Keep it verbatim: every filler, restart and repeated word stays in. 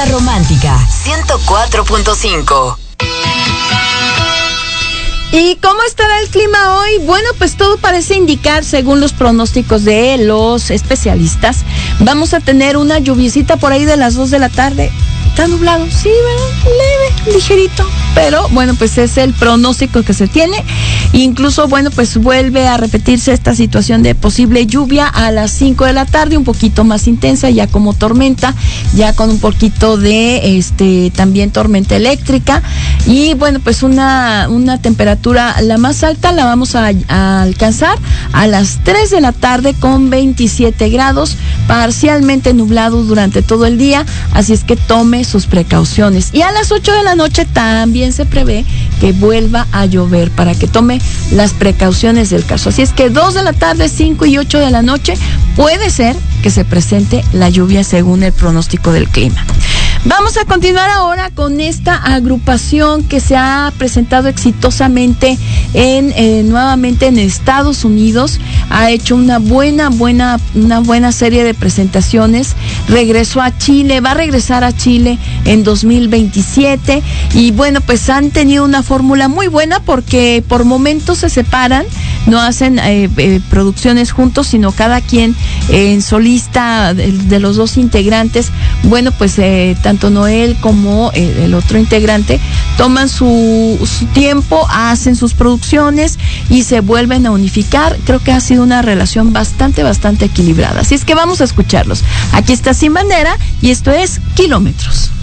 La Romántica ciento cuatro punto cinco. ¿Y cómo estará el clima hoy? Bueno, pues todo parece indicar, según los pronósticos de los especialistas, vamos a tener una lluviecita por ahí de las dos de la tarde. Está nublado, sí, ¿verdad? Leve, ligerito. Pero, bueno, pues es el pronóstico que se tiene. Incluso, bueno, pues vuelve a repetirse esta situación de posible lluvia a las cinco de la tarde, un poquito más intensa, ya como tormenta, ya con un poquito de, este, también tormenta eléctrica. Y, bueno, pues una, una temperatura, la más alta la vamos a, a alcanzar a las tres de la tarde con veintisiete grados, parcialmente nublado durante todo el día, así es que tome sus precauciones. Y a las ocho de la noche también se prevé que vuelva a llover, para que tome las precauciones del caso. Así es que dos de la tarde, cinco y ocho de la noche puede ser que se presente la lluvia según el pronóstico del clima. Vamos a continuar ahora con esta agrupación que se ha presentado exitosamente en eh, nuevamente en Estados Unidos. Ha hecho una buena, buena, una buena serie de presentaciones. Regresó a Chile, va a regresar a Chile en dos mil veintisiete. Y bueno, pues han tenido una fórmula muy buena, porque por momentos se separan, no hacen eh, eh, producciones juntos, sino cada quien eh, en solista de, de los dos integrantes. Bueno, pues eh, tanto Noel como el, el otro integrante toman su, su tiempo, hacen sus producciones y se vuelven a unificar. Creo que ha sido una relación bastante, bastante equilibrada. Así es que vamos a escucharlos. Aquí está Sin Bandera y esto es Kilómetros.